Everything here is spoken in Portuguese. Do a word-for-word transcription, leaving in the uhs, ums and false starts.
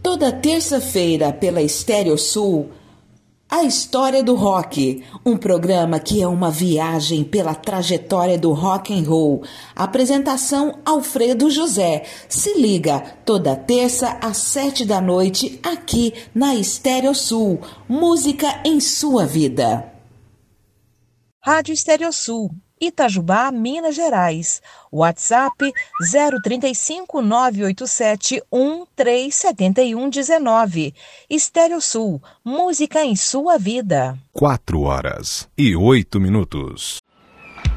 Toda terça-feira pela Estéreo Sul, A História do Rock, um programa que é uma viagem pela trajetória do rock and roll. Apresentação Alfredo José. Se liga, toda terça às sete da noite, aqui na Estéreo Sul. Música em sua vida. Rádio Estéreo Sul, Itajubá, Minas Gerais. WhatsApp zero trinta e cinco, nove oito sete, um três sete um um nove. Estéreo Sul, música em sua vida. Quatro horas e oito minutos.